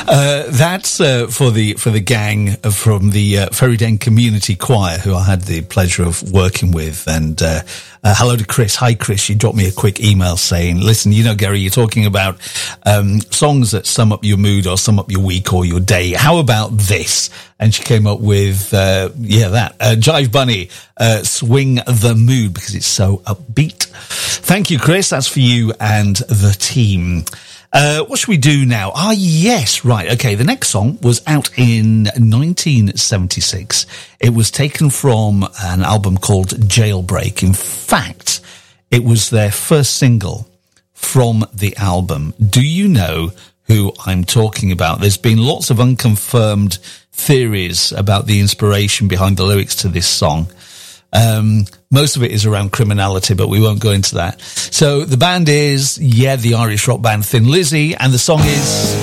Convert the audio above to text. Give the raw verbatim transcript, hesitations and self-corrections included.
Uh, that's uh, for the for the gang from the uh, Ferryden Community Choir, who I had the pleasure of working with. And uh, uh, hello to Chris. Hi, Chris. You dropped me a quick email saying, listen, you know, Gary, you're talking about um, songs that sum up your mood or sum up your week or your day. How about this? And she came up with, uh, yeah, that. Uh, Jive Bunny, uh, Swing the Mood, because it's so upbeat. Thank you, Chris. That's for you and the team. Uh, what should we do now? Ah, yes, right. Okay, the next song was out in nineteen seventy-six. It was taken from an album called Jailbreak. In fact, it was their first single from the album. Do you know who I'm talking about? There's been lots of unconfirmed theories about the inspiration behind the lyrics to this song. Um, most of it is around criminality, but we won't go into that. So the band is, yeah, the Irish rock band Thin Lizzy, and the song is